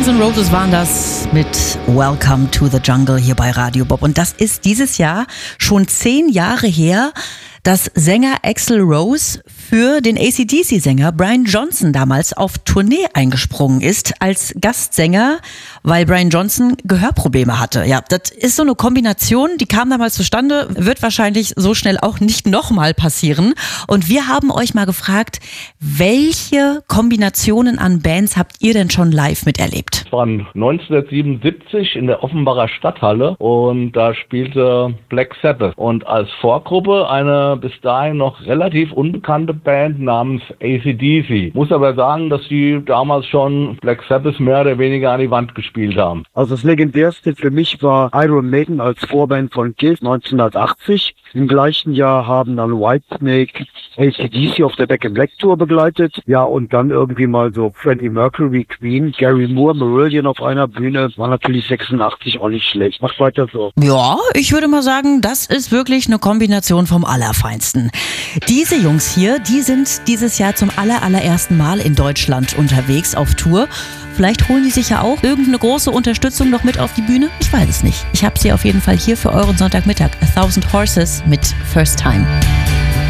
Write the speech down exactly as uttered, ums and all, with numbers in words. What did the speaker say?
Guns N' Roses waren das mit Welcome to the Jungle hier bei Radio Bob. Und das ist dieses Jahr schon zehn Jahre her, dass Sänger Axl Rose für den A C D C-Sänger Brian Johnson damals auf Tournee eingesprungen ist als Gastsänger, weil Brian Johnson Gehörprobleme hatte. Ja, das ist so eine Kombination, die kam damals zustande, wird wahrscheinlich so schnell auch nicht nochmal passieren. Und wir haben euch mal gefragt, welche Kombinationen an Bands habt ihr denn schon live miterlebt? Es war neunzehnhundertsiebenundsiebzig in der Offenbacher Stadthalle und da spielte Black Sabbath und als Vorgruppe eine bis dahin noch relativ unbekannte Band namens A C D C. Muss aber sagen, dass die damals schon Black Sabbath mehr oder weniger an die Wand gespielt haben. Also das legendärste für mich war Iron Maiden als Vorband von Kiss neunzehnhundertachtzig. Im gleichen Jahr haben dann Whitesnake A C D C auf der Back in Black Tour begleitet. Ja, und dann irgendwie mal so Freddie Mercury, Queen, Gary Moore, Marillion auf einer Bühne. War natürlich sechsundachtzig auch nicht schlecht. Macht weiter so. Ja, ich würde mal sagen, das ist wirklich eine Kombination vom Allerfeinsten. Diese Jungs hier, die sind dieses Jahr zum aller, allerersten Mal in Deutschland unterwegs auf Tour. Vielleicht holen die sich ja auch irgendeine große Unterstützung noch mit auf die Bühne. Ich weiß es nicht. Ich habe sie auf jeden Fall hier für euren Sonntagmittag. A Thousand Horses mit First Time.